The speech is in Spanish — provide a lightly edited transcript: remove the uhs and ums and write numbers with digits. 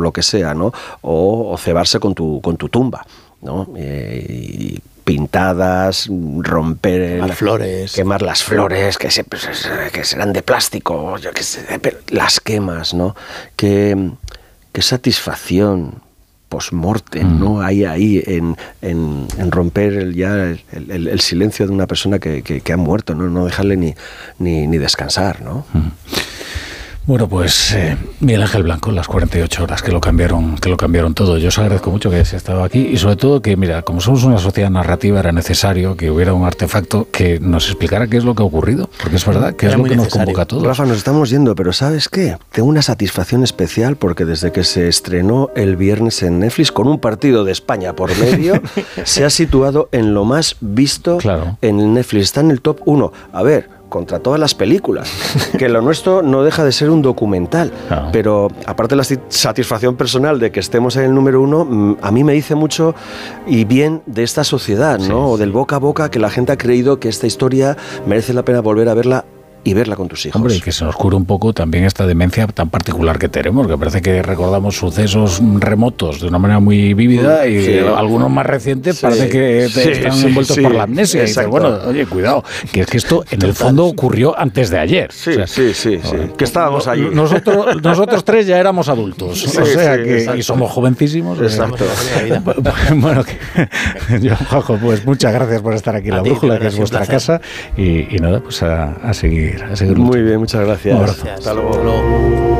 lo que sea, ¿no? O cebarse con tu tumba, ¿no? Y pintadas, romper quemar las flores que serán de plástico, yo qué sé, pero las quemas, ¿no? Qué satisfacción post-mortem, ¿no? Hay ahí en romper el silencio de una persona que ha muerto, ¿no? Dejarle ni descansar, ¿no? Bueno, pues Miguel Ángel Blanco, las 48 horas que lo cambiaron todo. Yo os agradezco mucho que hayáis estado aquí y sobre todo que, mira, como somos una sociedad narrativa, era necesario que hubiera un artefacto que nos explicara qué es lo que ha ocurrido, porque es verdad que es lo que nos convoca a todos. Rafa, nos estamos yendo, pero ¿sabes qué? Tengo una satisfacción especial porque desde que se estrenó el viernes en Netflix, con un partido de España por medio, se ha situado en lo más visto en Netflix. Está en el top 1. A ver, contra todas las películas, que lo nuestro no deja de ser un documental, pero aparte de la satisfacción personal de que estemos en el número 1, a mí me dice mucho y bien de esta sociedad, ¿no? O del boca a boca, que la gente ha creído que esta historia merece la pena volver a verla y verla con tus hijos. Hombre, y que se nos cure un poco también esta demencia tan particular que tenemos, que parece que recordamos sucesos remotos de una manera muy vívida y algunos más recientes parece que están envueltos por la amnesia. Y dices, bueno, oye, cuidado, que es que esto en el fondo ocurrió antes de ayer. Sí, que estábamos allí. Nosotros tres ya éramos adultos, y somos jovencísimos. Exacto. Bueno, Juanjo, pues muchas gracias por estar aquí en La Brújula, que es vuestra casa, y nada, pues a seguir. Muy bien, muchas gracias. Un abrazo. Hasta luego.